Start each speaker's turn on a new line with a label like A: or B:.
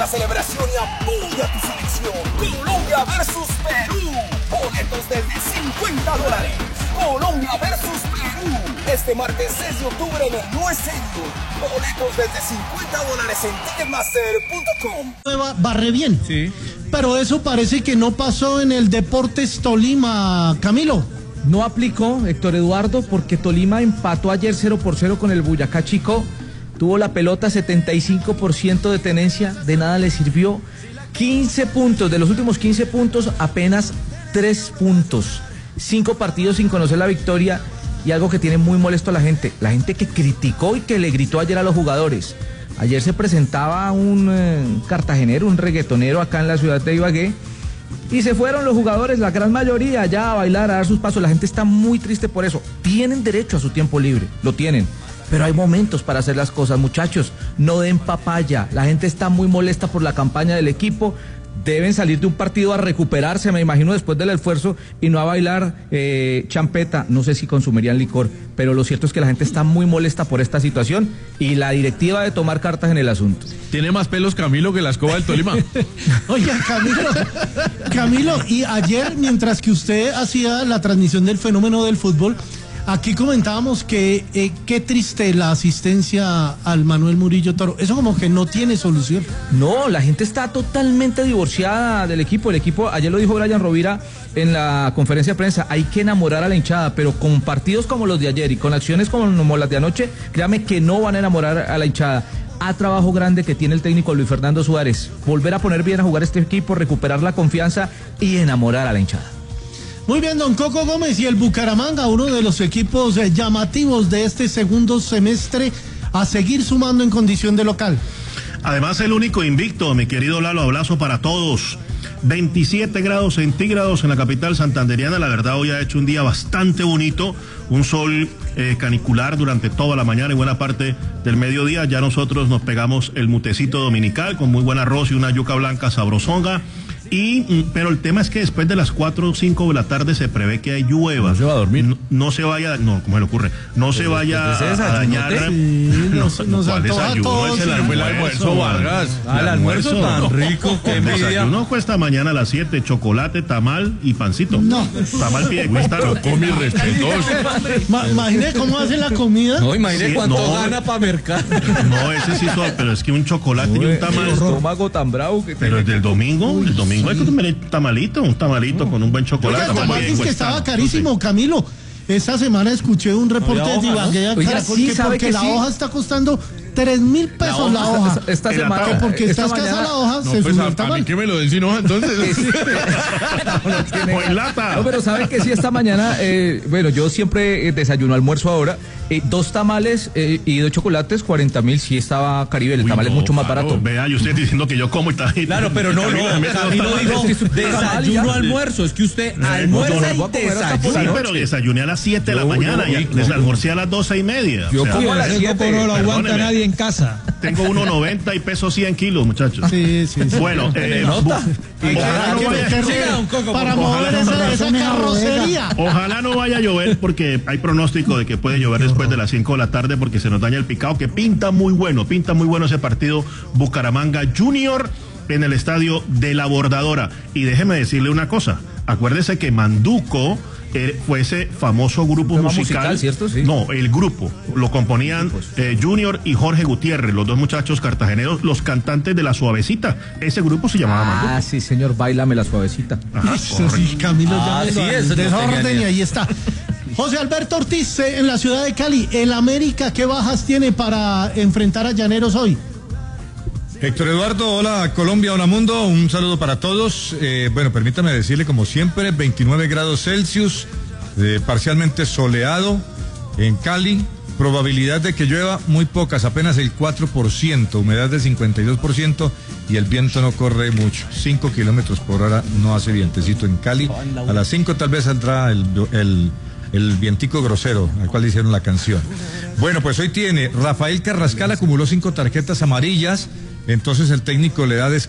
A: celebración y apoya a tu selección. Colombia versus Perú. Boletos desde $50. Colombia versus Perú. Este martes 6 de octubre en el No Es Serio. Boletos desde $50 en Ticketmaster.com.
B: Barre bien.
C: Sí.
B: Pero eso parece que no pasó en el Deportes Tolima, Camilo.
C: No aplicó Héctor Eduardo porque Tolima empató ayer 0-0 con el Boyacá Chico. Tuvo la pelota 75% de tenencia, de nada le sirvió. 15 puntos, de los últimos 15 puntos, apenas 3 puntos. 5 partidos sin conocer la victoria y algo que tiene muy molesto a la gente que criticó y que le gritó ayer a los jugadores. Ayer se presentaba un cartagenero, un reggaetonero acá en la ciudad de Ibagué y se fueron los jugadores, la gran mayoría, ya a bailar, a dar sus pasos. La gente está muy triste por eso. Tienen derecho a su tiempo libre, lo tienen. Pero hay momentos para hacer las cosas, muchachos. No den papaya. La gente está muy molesta por la campaña del equipo. Deben salir de un partido a recuperarse, me imagino, después del esfuerzo y no a bailar champeta. No sé si consumirían licor, pero lo cierto es que la gente está muy molesta por esta situación y la directiva de tomar cartas en el asunto.
D: Tiene más pelos Camilo que la escoba del Tolima.
B: Oiga, Camilo, y ayer, mientras que usted hacía la transmisión del fenómeno del fútbol, aquí comentábamos que qué triste la asistencia al Manuel Murillo Toro. Eso como que no tiene solución.
C: No, la gente está totalmente divorciada del equipo. El equipo, ayer lo dijo Brian Rovira en la conferencia de prensa, hay que enamorar a la hinchada, pero con partidos como los de ayer y con acciones como las de anoche, créame que no van a enamorar a la hinchada. A trabajo grande que tiene el técnico Luis Fernando Suárez. Volver a poner bien a jugar este equipo, recuperar la confianza y enamorar a la hinchada.
B: Muy bien, don Coco Gómez, y el Bucaramanga, uno de los equipos llamativos de este segundo semestre, a seguir sumando en condición de local.
E: Además, el único invicto, mi querido Lalo, abrazo para todos. 27 grados centígrados en la capital santanderiana. La verdad, hoy ha hecho un día bastante bonito, un sol canicular durante toda la mañana y buena parte del mediodía. Ya nosotros nos pegamos el mutecito dominical con muy buen arroz y una yuca blanca sabrosonga. Pero el tema es que después de las 4 o 5 de la tarde se prevé que hay llueva.
D: ¿No se va a dormir?
E: No se vaya, no, ¿cómo se le ocurre? No se vaya a dañar.
B: Sí, nos antoja a todos.
E: Es el almuerzo, Vargas.
D: El almuerzo tan rico, qué
E: El
D: envidia.
E: desayuno cuesta mañana a las 7, chocolate, tamal y pancito.
B: No.
E: Tamal pide cuesta.
D: Con mis respetos.
B: Imagine cómo hace la comida.
C: No, imagine
E: Sí,
C: cuánto
E: no.
C: gana para mercar.
E: No, ese sí son, pero es que un chocolate y un tamal.
C: El estómago tan bravo que
E: Pero desde el domingo hay que comer un tamalito con un buen chocolate.
B: Oiga,
E: Tamal
B: como
E: bien
B: dices que
E: cuesta,
B: estaba
E: no
B: carísimo,
E: sé.
B: Esta semana escuché un reporte de Ibagué a
C: Oiga,
B: Caracol
C: sí,
B: que
C: sabe
B: porque
C: que
B: la
C: sí.
B: hoja está costando 3.000 pesos la hoja.
C: Esta
E: El
C: semana,
E: atado,
B: Porque está escasa la hoja,
D: No,
B: se
D: pues
B: subió el
D: a mí
B: tamal.
D: que me lo den sin hoja entonces.
E: O en lata.
C: No, pero saben que sí, esta mañana, bueno, yo siempre desayuno, almuerzo ahora, 2 tamales y 2 chocolates, 40.000, sí estaba Caribe, el tamal es mucho más barato.
E: Vea, y usted diciendo que yo como y tal.
F: Claro, pero no, Camilo dijo desayuno, almuerzo, es que usted almuerza y
E: Sí,
F: desayuna.
E: pero desayuné a las 7 de la mañana y almorcé a las 12:30.
C: Yo
E: O sea,
C: como a las 7.
F: no lo aguanta
E: perdóneme.
F: nadie en casa.
E: Tengo 1.90 y peso 100 kilos, muchachos.
B: Sí.
E: Bueno, ojalá no vaya,
F: Siga, don Coco,
B: Para
F: por favor.
B: mover esa carrocería.
E: ojalá no vaya a llover porque hay pronóstico de que puede llover después de las 5 de la tarde porque se nos daña el picado, que pinta muy bueno ese partido Bucaramanga Junior en el estadio de la Bordadora. Y déjeme decirle una cosa, acuérdese que Manduco fue ese famoso grupo musical,
C: ¿cierto? Sí.
E: No, el grupo lo componían Junior y Jorge Gutiérrez, los dos muchachos cartageneros, los cantantes de La Suavecita. Ese grupo se llamaba Manduco.
C: Ah, sí, señor, báilame la suavecita.
E: Ajá,
B: Eso sí, Camilo ya
F: sí, eso no
B: desorden
F: tenía
B: y ahí está. José Alberto Ortiz, en la ciudad de Cali, el América, ¿qué bajas tiene para enfrentar a Llaneros hoy?
G: Héctor Eduardo, hola Colombia, hola mundo, un saludo para todos. Bueno, permítame decirle, como siempre, 29 grados Celsius, parcialmente soleado en Cali, probabilidad de que llueva muy pocas, apenas el 4%, humedad del 52% y el viento no corre mucho, 5 kilómetros por hora, no hace vientecito en Cali. A las 5 tal vez saldrá el vientico grosero al cual hicieron la canción. Bueno, pues hoy tiene Rafael Carrascal, acumuló 5 tarjetas amarillas, entonces el técnico le da